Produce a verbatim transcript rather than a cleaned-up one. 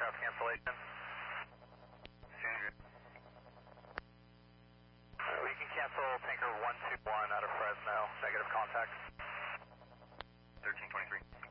aircraft cancellation. Uh, we can cancel tanker one two one out of Fresno. Negative contact. thirteen twenty-three.